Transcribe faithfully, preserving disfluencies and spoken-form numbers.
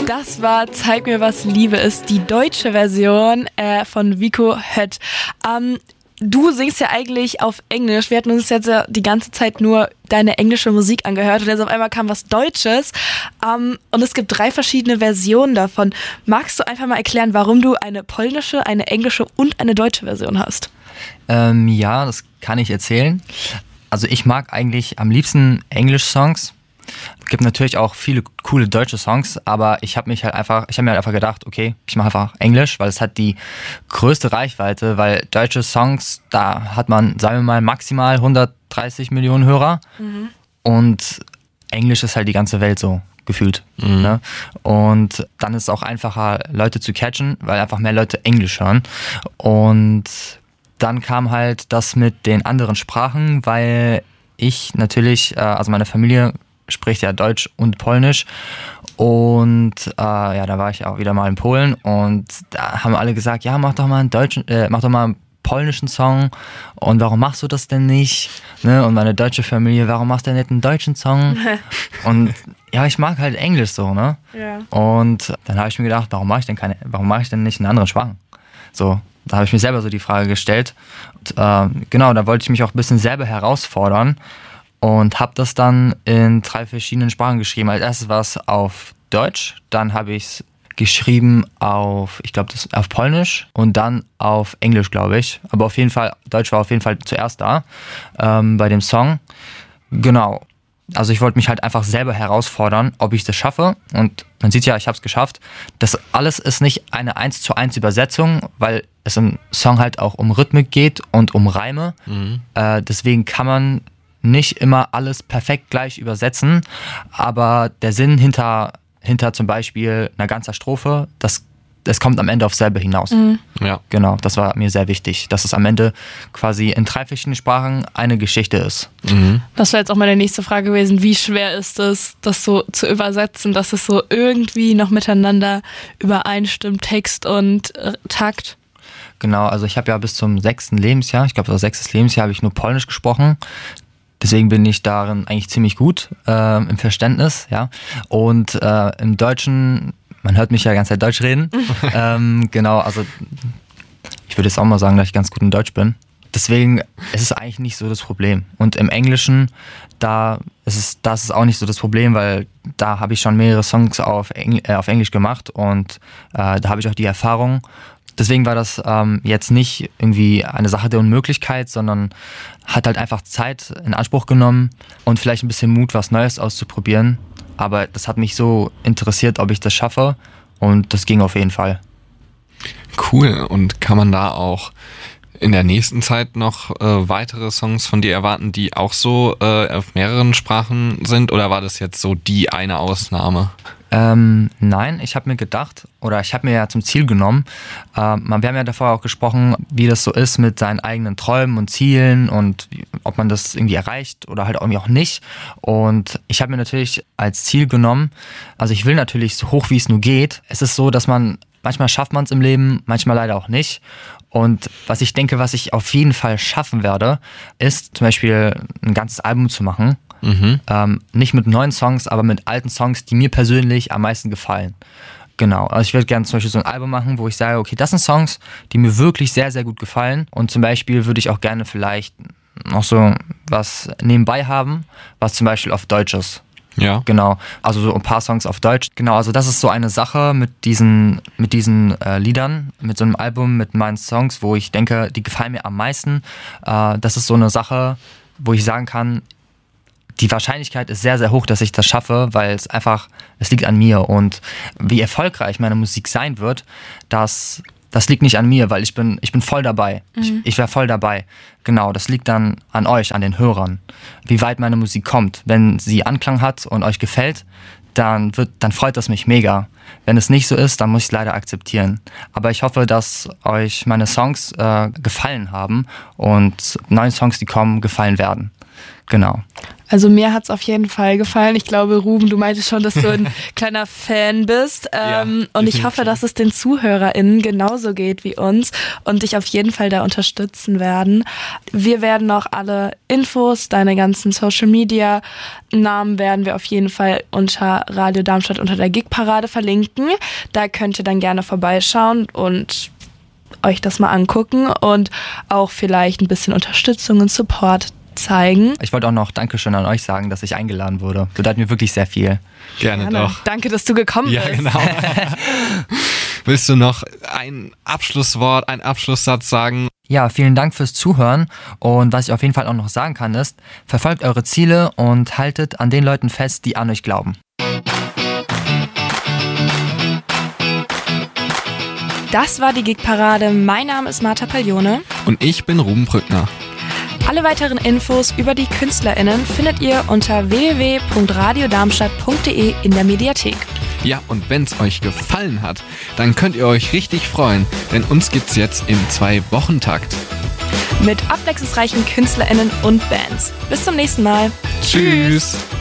Das war Zeig mir, was Liebe ist, die deutsche Version äh, von Vico Hött. Ähm, du singst ja eigentlich auf Englisch. Wir hatten uns jetzt ja die ganze Zeit nur deine englische Musik angehört und jetzt auf einmal kam was Deutsches. Ähm, und es gibt drei verschiedene Versionen davon. Magst du einfach mal erklären, warum du eine polnische, eine englische und eine deutsche Version hast? Ähm, ja, das kann ich erzählen. Also ich mag eigentlich am liebsten Englisch-Songs. Es gibt natürlich auch viele coole deutsche Songs, aber ich habe mich halt einfach, ich habe mir halt einfach gedacht, okay, ich mache einfach Englisch, weil es hat die größte Reichweite, weil deutsche Songs, da hat man, sagen wir mal, maximal hundertdreißig Millionen Hörer mhm. und Englisch ist halt die ganze Welt so gefühlt. Mhm. Ne? Und dann ist es auch einfacher, Leute zu catchen, weil einfach mehr Leute Englisch hören. Und dann kam halt das mit den anderen Sprachen, weil ich natürlich, also meine Familie spricht ja Deutsch und Polnisch und äh, ja, da war ich auch wieder mal in Polen und da haben alle gesagt, ja, mach doch mal einen deutschen, äh, mach doch mal einen polnischen Song und warum machst du das denn nicht? Ne? Und meine deutsche Familie, warum machst du denn nicht einen deutschen Song? Und ja, ich mag halt Englisch so, ne? Ja. Und dann habe ich mir gedacht, warum mache ich denn keine, warum mache ich denn nicht in anderen Sprachen? So, da habe ich mir selber so die Frage gestellt. Und, äh, genau, da wollte ich mich auch ein bisschen selber herausfordern. Und habe das dann in drei verschiedenen Sprachen geschrieben. Als erstes war es auf Deutsch, dann habe ich es geschrieben auf, ich glaube, das auf Polnisch und dann auf Englisch, glaube ich. Aber auf jeden Fall, Deutsch war auf jeden Fall zuerst da ähm, bei dem Song. Genau. Also ich wollte mich halt einfach selber herausfordern, ob ich das schaffe. Und man sieht ja, ich habe es geschafft. Das alles ist nicht eine eins zu eins Übersetzung, weil es im Song halt auch um Rhythmik geht und um Reime. Mhm. Äh, deswegen kann man nicht immer alles perfekt gleich übersetzen, aber der Sinn hinter, hinter zum Beispiel einer ganzen Strophe, das, das kommt am Ende aufs selbe hinaus. Mhm. Ja. Genau, das war mir sehr wichtig, dass es am Ende quasi in drei verschiedenen Sprachen eine Geschichte ist. Mhm. Das wäre jetzt auch meine nächste Frage gewesen, wie schwer ist es, das so zu übersetzen, dass es so irgendwie noch miteinander übereinstimmt, Text und äh, Takt? Genau, also ich habe ja bis zum sechsten Lebensjahr, ich glaube das sechstes Lebensjahr habe ich nur Polnisch gesprochen. Deswegen bin ich darin eigentlich ziemlich gut äh, im Verständnis, ja. Und äh, im Deutschen, man hört mich ja die ganze Zeit Deutsch reden. ähm, genau, also ich würde jetzt auch mal sagen, dass ich ganz gut in Deutsch bin. Deswegen ist es eigentlich nicht so das Problem. Und im Englischen, da ist es, das ist auch nicht so das Problem, weil da habe ich schon mehrere Songs auf, Engl- äh, auf Englisch gemacht und äh, da habe ich auch die Erfahrung. Deswegen war das ähm, jetzt nicht irgendwie eine Sache der Unmöglichkeit, sondern hat halt einfach Zeit in Anspruch genommen und vielleicht ein bisschen Mut, was Neues auszuprobieren. Aber das hat mich so interessiert, ob ich das schaffe und das ging auf jeden Fall. Cool. Und kann man da auch in der nächsten Zeit noch äh, weitere Songs von dir erwarten, die auch so äh, auf mehreren Sprachen sind? Oder war das jetzt so die eine Ausnahme? Ähm, nein, ich habe mir gedacht, oder ich habe mir ja zum Ziel genommen, ähm, wir haben ja davor auch gesprochen, wie das so ist mit seinen eigenen Träumen und Zielen und ob man das irgendwie erreicht oder halt irgendwie auch nicht. Und ich habe mir natürlich als Ziel genommen, also ich will natürlich so hoch wie es nur geht. Es ist so, dass man, manchmal schafft man es im Leben, manchmal leider auch nicht. Und was ich denke, was ich auf jeden Fall schaffen werde, ist zum Beispiel ein ganzes Album zu machen. Mhm. Ähm, nicht mit neuen Songs, aber mit alten Songs, die mir persönlich am meisten gefallen. Genau, also ich würde gerne zum Beispiel so ein Album machen, wo ich sage, okay, das sind Songs, die mir wirklich sehr, sehr gut gefallen. Und zum Beispiel würde ich auch gerne vielleicht noch so was nebenbei haben, was zum Beispiel auf Deutsch ist. Ja. Genau, also so ein paar Songs auf Deutsch. Genau, also das ist so eine Sache mit diesen, mit diesen äh, Liedern, mit so einem Album, mit meinen Songs, wo ich denke, die gefallen mir am meisten. Äh, das ist so eine Sache, wo ich sagen kann, die Wahrscheinlichkeit ist sehr, sehr hoch, dass ich das schaffe, weil es einfach, es liegt an mir. Und wie erfolgreich meine Musik sein wird, das, das liegt nicht an mir, weil ich bin, ich bin voll dabei. Mhm. Ich, ich wäre voll dabei. Genau, das liegt dann an euch, an den Hörern. Wie weit meine Musik kommt. Wenn sie Anklang hat und euch gefällt, dann, wird, dann freut das mich mega. Wenn es nicht so ist, dann muss ich es leider akzeptieren. Aber ich hoffe, dass euch meine Songs äh, gefallen haben und neue Songs, die kommen, gefallen werden. Genau. Also mir hat's auf jeden Fall gefallen. Ich glaube, Ruben, du meintest schon, dass du ein kleiner Fan bist. Ähm, Ja, und ich hoffe, dass es den ZuhörerInnen genauso geht wie uns und dich auf jeden Fall da unterstützen werden. Wir werden auch alle Infos, deine ganzen Social Media Namen werden wir auf jeden Fall unter Radio Darmstadt unter der Gigparade verlinken. Da könnt ihr dann gerne vorbeischauen und euch das mal angucken und auch vielleicht ein bisschen Unterstützung und Support zeigen. Ich wollte auch noch Dankeschön an euch sagen, dass ich eingeladen wurde. Bedeutet mir wirklich sehr viel. Gerne, Gerne. doch. Danke, dass du gekommen Ja, bist. genau. Willst du noch ein Abschlusswort, einen Abschlusssatz sagen? Ja, vielen Dank fürs Zuhören und was ich auf jeden Fall auch noch sagen kann ist, verfolgt eure Ziele und haltet an den Leuten fest, die an euch glauben. Das war die Gigparade. Mein Name ist Marta Paglione. Und ich bin Ruben Brückner. Alle weiteren Infos über die KünstlerInnen findet ihr unter w w w punkt radio darmstadt punkt d e in der Mediathek. Ja, und wenn es euch gefallen hat, dann könnt ihr euch richtig freuen, denn uns gibt's jetzt im Zwei-Wochen-Takt. Mit abwechslungsreichen KünstlerInnen und Bands. Bis zum nächsten Mal. Tschüss.